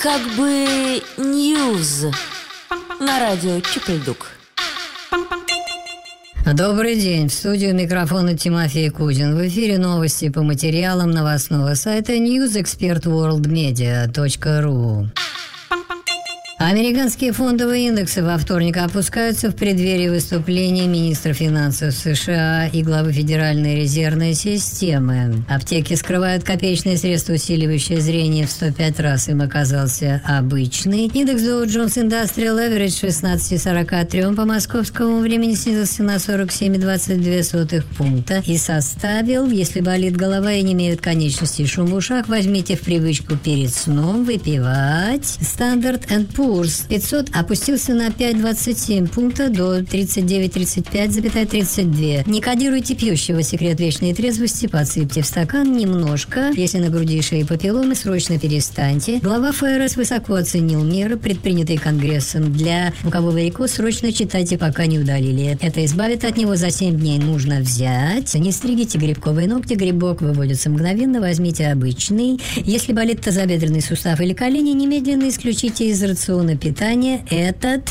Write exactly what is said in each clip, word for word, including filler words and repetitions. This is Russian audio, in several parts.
как бы Ньюз на радио Чипельдук. Добрый день. В студию микрофона Тимофей Кузин. В эфире новости по материалам новостного сайта ньюс эксперт ворлд медиа точка ру. Американские фондовые индексы во вторник опускаются в преддверии выступления министра финансов США и главы Федеральной резервной системы. Аптеки скрывают копеечные средства, усиливающие зрение в сто пять раз. Им оказался обычный. Индекс Dow Jones Industrial Average шестнадцать целых сорок три по московскому времени снизился на сорок семь целых двадцать две сотых пункта и составил, если болит голова и не имеют конечностей шум в ушах, возьмите в привычку перед сном выпивать. Standard энд Poor's пятьсот опустился на пять целых двадцать семь пункта до тридцать девять целых тридцать пять целых тридцать два. Не кодируйте пьющего. Секрет вечной трезвости. Подсыпьте в стакан немножко. Если на груди и шее папилломы, срочно перестаньте. Глава ФРС высоко оценил меры, предпринятые Конгрессом. Для у кого варикоз, срочно читайте, пока не удалили. Это избавит от него. За семь дней нужно взять. Не стригите грибковые ногти. Грибок выводится мгновенно. Возьмите обычный. Если болит тазобедренный сустав или колени, немедленно исключите из рациона питания этот...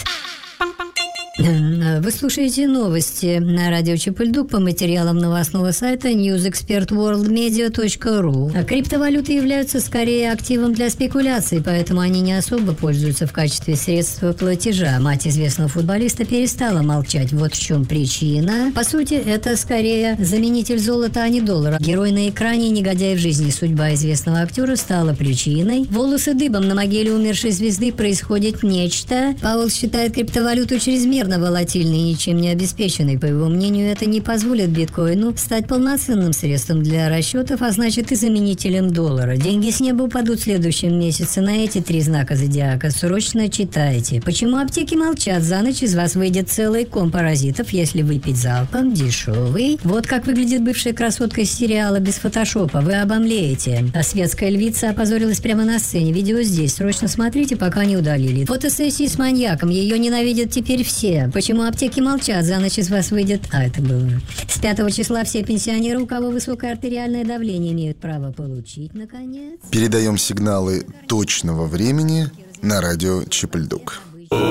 Вы слушаете новости на радио Чипельдук по материалам новостного сайта ньюс эксперт ворлд медиа точка ру. Криптовалюты являются скорее активом для спекуляций, поэтому они не особо пользуются в качестве средства платежа. Мать известного футболиста перестала молчать. Вот в чем причина. По сути, это скорее заменитель золота, а не доллара. Герой на экране, негодяй в жизни. Судьба известного актера стала причиной. Волосы дыбом. На могиле умершей звезды происходит нечто. Пауэлл считает криптовалюту чрезмерно волатильный и ничем не обеспеченный. По его мнению, это не позволит биткоину стать полноценным средством для расчетов, а значит и заменителем доллара. Деньги с неба упадут в следующем месяце. На эти три знака зодиака срочно читайте. Почему аптеки молчат? За ночь из вас выйдет целый ком паразитов, если выпить залпом дешевый. Вот как выглядит бывшая красотка из сериала без фотошопа. Вы обомлеете. А светская львица опозорилась прямо на сцене. Видео здесь. Срочно смотрите, пока не удалили. Фотосессии с маньяком. Ее ненавидят теперь все. Почему аптеки молчат? За ночь из вас выйдет... А, это было... С пятого числа все пенсионеры, у кого высокое артериальное давление, имеют право получить, наконец. Передаем сигналы точного времени на радио Чипельдук.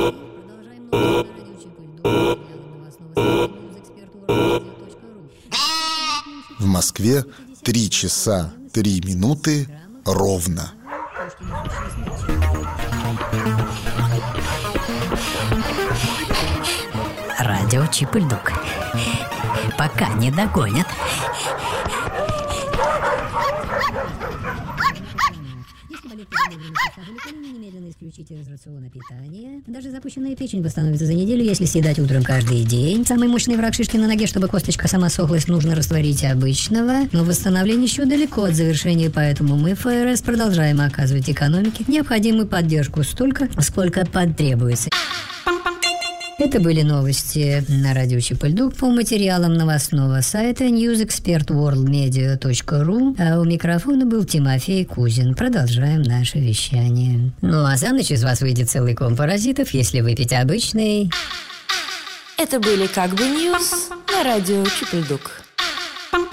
В Москве три часа три минуты ровно. Радио Чипельдук. Пока не догонят. Немедленно исключите из рациона питания. Даже запущенная печень восстановится за неделю, если съедать утром каждый день. Самый мощный враг шишки на ноге, чтобы косточка сама сохлась, нужно растворить обычного. Но восстановление еще далеко от завершения, поэтому мы, ФРС, продолжаем оказывать экономике необходимую поддержку столько, сколько потребуется. Это были новости на радио Чипельдук по материалам новостного сайта ньюс эксперт ворлд медиа точка ру. А у микрофона был Тимофей Кузин. Продолжаем наше вещание. Ну а за ночь из вас выйдет целый ком паразитов, если выпить обычный. Это были как бы Ньюз на радио Чипельдук.